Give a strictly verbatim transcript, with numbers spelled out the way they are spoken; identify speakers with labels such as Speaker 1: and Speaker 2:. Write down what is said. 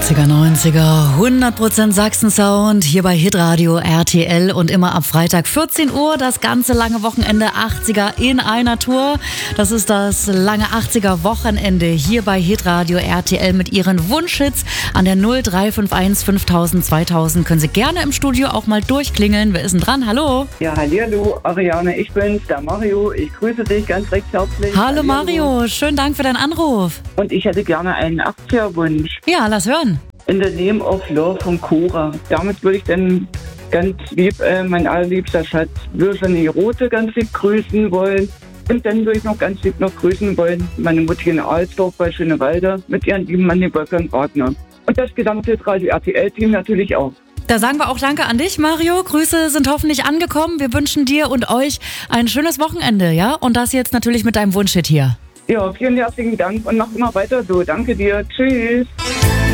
Speaker 1: achtziger, neunziger, hundert Prozent Sachsen-Sound hier bei Hitradio R T L und immer ab Freitag vierzehn Uhr das ganze lange Wochenende achtziger in einer Tour. Das ist das lange achtziger Wochenende hier bei Hitradio R T L mit Ihren Wunschhits an der null drei fünf eins fünftausend zweitausend. Können Sie gerne im Studio auch mal durchklingeln. Wer ist denn dran? Hallo?
Speaker 2: Ja, hallihallo, Ariane, ich bin's, der Mario. Ich grüße dich ganz recht herzlich.
Speaker 1: Hallo Mario, schönen Dank für deinen Anruf.
Speaker 2: Und ich hätte gerne einen achtziger-Wunsch.
Speaker 1: Ja, lass hören.
Speaker 2: In the Name of Love von Cora. Damit würde ich dann ganz lieb, äh, mein allerliebster Schatz, Virginie Rote ganz lieb grüßen wollen. Und dann würde ich noch ganz lieb noch grüßen wollen, meine Mutter in Alsdorf bei Schönewalde mit ihrem lieben Mann, den Wolfgang Wagner. Und das gesamte Radio R T L-Team natürlich auch.
Speaker 1: Da sagen wir auch Danke an dich, Mario. Grüße sind hoffentlich angekommen. Wir wünschen dir und euch ein schönes Wochenende, ja? Und das jetzt natürlich mit deinem Wunschhit hier.
Speaker 2: Ja, vielen herzlichen Dank und mach immer weiter so. Danke dir. Tschüss.